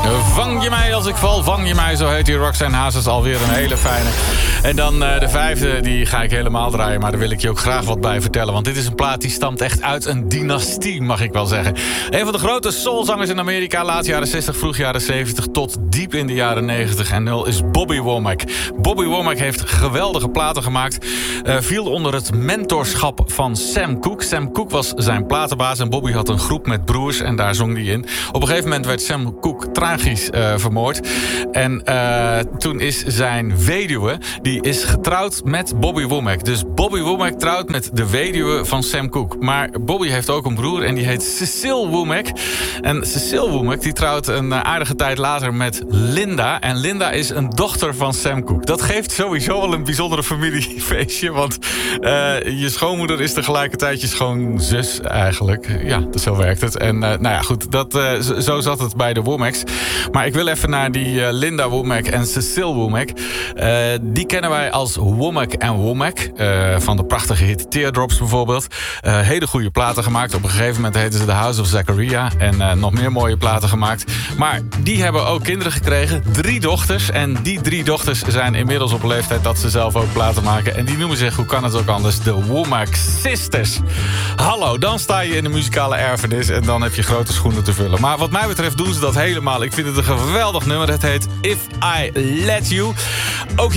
Vang je mij als ik val, vang je mij, zo heet die Roxanne Hazes, alweer een hele fijne. En dan de vijfde, die ga ik helemaal draaien, maar daar wil ik je ook graag wat bij vertellen. Want dit is een plaat die stamt echt uit een dynastie, mag ik wel zeggen. Een van de grote soulzangers in Amerika, laat jaren 60, vroeg jaren 70 tot diep in de jaren 90 en 0 is Bobby Womack. Bobby Womack heeft geweldige platen gemaakt, viel onder het mentorschap van Sam Cooke. Sam Cooke was zijn platenbaas en Bobby had een groep met broers en daar zong hij in. Op een gegeven moment werd Sam Cooke tragisch vermoord. En toen is zijn weduwe, die is getrouwd met Bobby Womack. Dus Bobby Womack trouwt met de weduwe van Sam Cooke. Maar Bobby heeft ook een broer en die heet Cecil Womack. En Cecil Womack die trouwt een aardige tijd later met Linda. En Linda is een dochter van Sam Cooke. Dat geeft sowieso al een bijzondere familiefeestje. Want je schoonmoeder is tegelijkertijd je schoonzus eigenlijk. Ja, zo werkt het. En nou ja, goed, zo zat het bij de Womacks. Maar ik wil even naar die Linda Womack en Cecil Womack. Die kennen wij als Womack en Womack. Van de prachtige hit Teardrops bijvoorbeeld. Hele goede platen gemaakt. Op een gegeven moment heten ze The House of Zachariah. En nog meer mooie platen gemaakt. Maar die hebben ook kinderen gekregen. 3 dochters. En die 3 dochters zijn inmiddels op leeftijd dat ze zelf ook platen maken. En die noemen zich, hoe kan het ook anders, de Womack Sisters. Hallo, dan sta je in de muzikale erfenis. En dan heb je grote schoenen te vullen. Maar wat mij betreft doen ze dat helemaal. Ik vind het een geweldig nummer. Het heet If I Let You. Ook